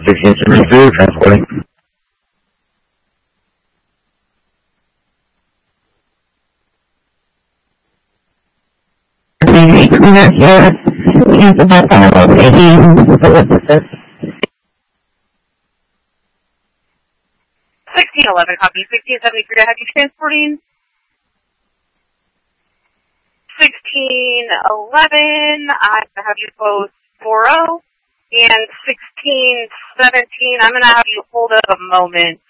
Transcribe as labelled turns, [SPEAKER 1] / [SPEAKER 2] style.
[SPEAKER 1] 1672, transporting. Yes, it's about that location.
[SPEAKER 2] 1611, copy. 1673, I have you transporting. 1611, I have you post 40. And 1617, I'm going to have you hold up a moment.